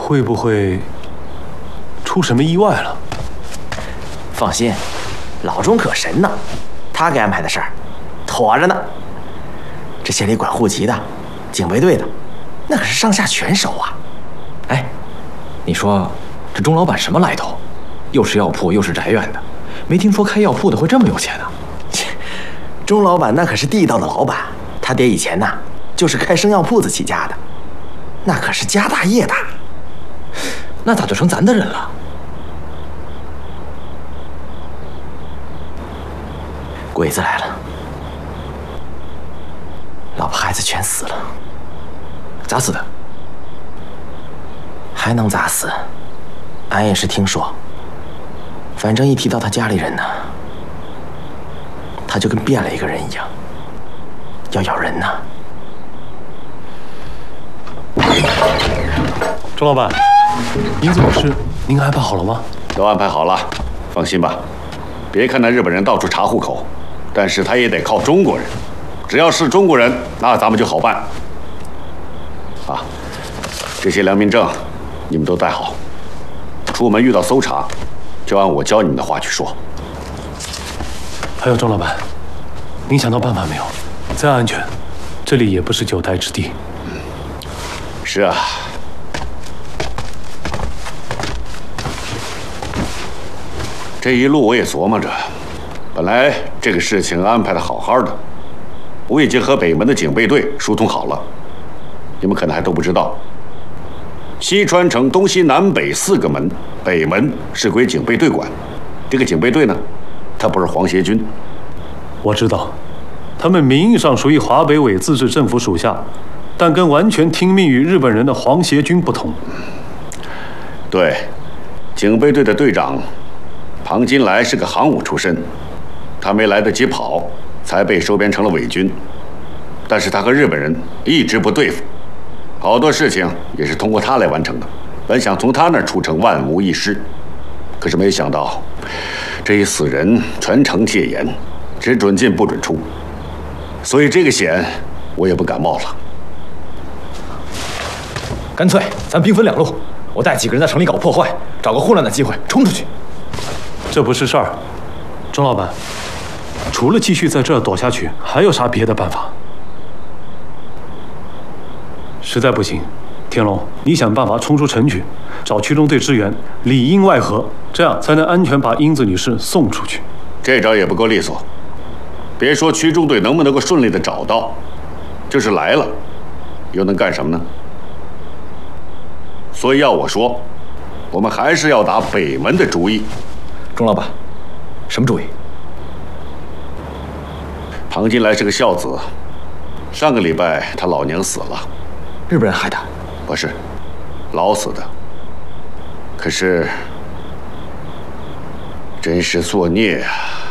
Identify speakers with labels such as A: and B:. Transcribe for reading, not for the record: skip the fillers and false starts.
A: 会不会出什么意外了？
B: 放心，老钟可神呢，他给安排的事儿妥着呢。这县里管户籍的、警备队的，那可是上下全熟啊。
C: 哎，你说这钟老板什么来头？又是药铺又是宅院的，没听说开药铺的会这么有钱啊？
B: 钟老板那可是地道的老板，他爹以前呐就是开生药铺子起家的，那可是家大业大。
C: 那咋就成咱的人了？
B: 鬼子来了，老婆孩子全死了。
C: 咋死的？
B: 还能咋死？俺也是听说，反正一提到他家里人呢，他就跟变了一个人一样，要咬人呢。
A: 钟老板，英子女士，您安排好了吗？
D: 都安排好了，放心吧。别看那日本人到处查户口，但是他也得靠中国人。只要是中国人，那咱们就好办。啊，这些良民证你们都带好，出门遇到搜查，就按我教你们的话去说。
A: 还有钟老板，您想到办法没有？再安全，这里也不是久待之地。
D: 是啊。这一路我也琢磨着，本来这个事情安排的好好的，我已经和北门的警备队疏通好了。你们可能还都不知道，西川城东西南北4个门，北门是归警备队管。这个警备队呢，它不是皇协军。
A: 我知道，他们名义上属于华北伪自治政府属下，但跟完全听命于日本人的皇协军不同。
D: 对，警备队的队长庞金来是个行伍出身，他没来得及跑，才被收编成了伪军。但是他和日本人一直不对付，好多事情也是通过他来完成的。本想从他那儿出城万无一失，可是没想到这一死人全城戒严，只准进不准出，所以这个险我也不敢冒了。
C: 干脆咱兵分2路，我带几个人在城里搞破坏，找个混乱的机会冲出去。
A: 这不是事儿，钟老板，除了继续在这儿躲下去，还有啥别的办法？实在不行，天龙，你想办法冲出城去，找区中队支援，里应外合，这样才能安全把英子女士送出去。
D: 这招也不够利索，别说区中队能不能够顺利的找到，就是来了，又能干什么呢？所以要我说，我们还是要打北门的主意。
C: 钟老板，什么主意？
D: 庞金来是个孝子，上个礼拜他老娘死了。
C: 日本人害的？
D: 不是，老死的。可是真是作孽啊！